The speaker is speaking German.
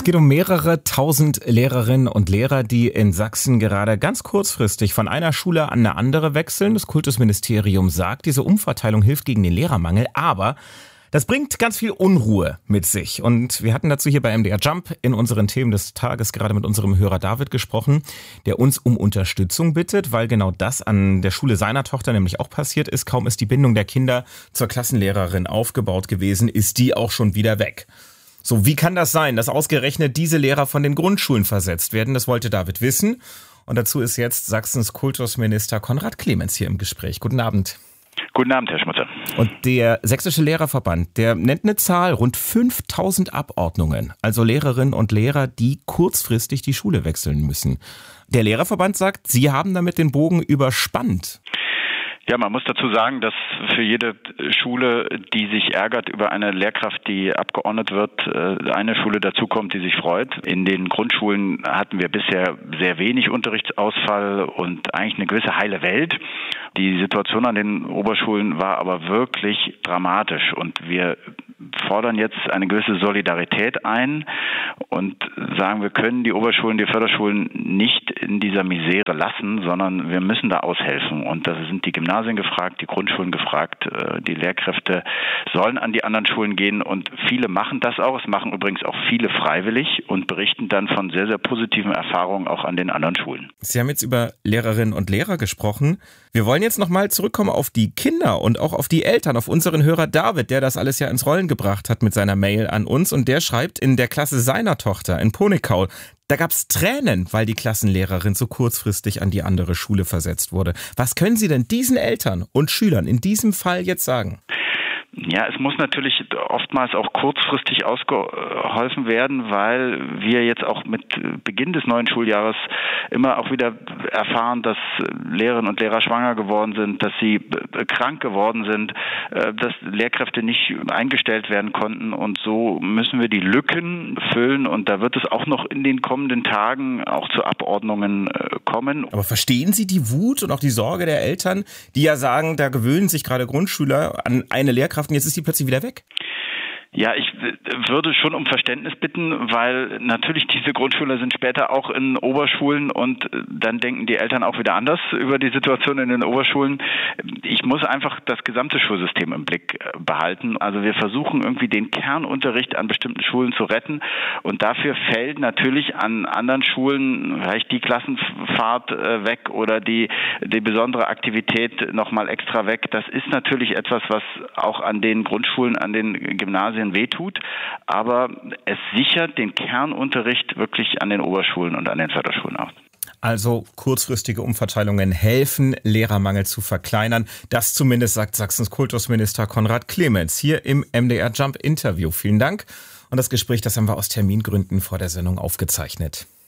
geht um mehrere tausend Lehrerinnen und Lehrer, die in Sachsen gerade ganz kurzfristig von einer Schule an eine andere wechseln. Das Kultusministerium sagt, diese Umverteilung hilft gegen den Lehrermangel, aber das bringt ganz viel Unruhe mit sich. Und wir hatten dazu hier bei MDR Jump in unseren Themen des Tages gerade mit unserem Hörer David gesprochen, der uns um Unterstützung bittet, weil genau das an der Schule seiner Tochter nämlich auch passiert ist. Kaum ist die Bindung der Kinder zur Klassenlehrerin aufgebaut gewesen, ist die auch schon wieder weg. So, wie kann das sein, dass ausgerechnet diese Lehrer von den Grundschulen versetzt werden? Das wollte David wissen. Und dazu ist jetzt Sachsens Kultusminister Konrad Clemens hier im Gespräch. Guten Abend. Guten Abend, Herr Schmutter. Und der Sächsische Lehrerverband, der nennt eine Zahl, rund 5000 Abordnungen, also Lehrerinnen und Lehrer, die kurzfristig die Schule wechseln müssen. Der Lehrerverband sagt, Sie haben damit den Bogen überspannt. Ja, man muss dazu sagen, dass für jede Schule, die sich ärgert über eine Lehrkraft, die abgeordnet wird, eine Schule dazukommt, die sich freut. In den Grundschulen hatten wir bisher sehr wenig Unterrichtsausfall und eigentlich eine gewisse heile Welt. Die Situation an den Oberschulen war aber wirklich dramatisch und wir fordern jetzt eine gewisse Solidarität ein und sagen, wir können die Oberschulen, die Förderschulen nicht in dieser Misere lassen, sondern wir müssen da aushelfen. Und da sind die Gymnasien gefragt, die Grundschulen gefragt, die Lehrkräfte sollen an die anderen Schulen gehen und viele machen das auch. Es machen übrigens auch viele freiwillig und berichten dann von sehr, sehr positiven Erfahrungen auch an den anderen Schulen. Sie haben jetzt über Lehrerinnen und Lehrer gesprochen. Wir wollen jetzt nochmal zurückkommen auf die Kinder und auch auf die Eltern, auf unseren Hörer David, der das alles ja ins Rollen gebracht hat mit seiner Mail an uns. Und der schreibt, in der Klasse seiner Tochter in Ponickau, da gab's Tränen, weil die Klassenlehrerin so kurzfristig an die andere Schule versetzt wurde. Was können Sie denn diesen Eltern und Schülern in diesem Fall jetzt sagen? Ja, es muss natürlich oftmals auch kurzfristig ausgeholfen werden, weil wir jetzt auch mit Beginn des neuen Schuljahres immer auch wieder erfahren, dass Lehrerinnen und Lehrer schwanger geworden sind, dass sie krank geworden sind, dass Lehrkräfte nicht eingestellt werden konnten und so müssen wir die Lücken füllen und da wird es auch noch in den kommenden Tagen auch zu Abordnungen kommen. Aber verstehen Sie die Wut und auch die Sorge der Eltern, die ja sagen, da gewöhnen sich gerade Grundschüler an eine Lehrkraft und jetzt ist die plötzlich wieder weg? Ja, ich würde schon um Verständnis bitten, weil natürlich diese Grundschüler sind später auch in Oberschulen und dann denken die Eltern auch wieder anders über die Situation in den Oberschulen. Ich muss einfach das gesamte Schulsystem im Blick behalten. Also wir versuchen irgendwie den Kernunterricht an bestimmten Schulen zu retten und dafür fällt natürlich an anderen Schulen vielleicht die Klassenfahrt weg oder die besondere Aktivität nochmal extra weg. Das ist natürlich etwas, was auch an den Grundschulen, an den Gymnasien wehtut, aber es sichert den Kernunterricht wirklich an den Oberschulen und an den Förderschulen auch. Also kurzfristige Umverteilungen helfen, Lehrermangel zu verkleinern. Das zumindest sagt Sachsens Kultusminister Konrad Clemens hier im MDR Jump Interview. Vielen Dank. Und das Gespräch, das haben wir aus Termingründen vor der Sendung aufgezeichnet.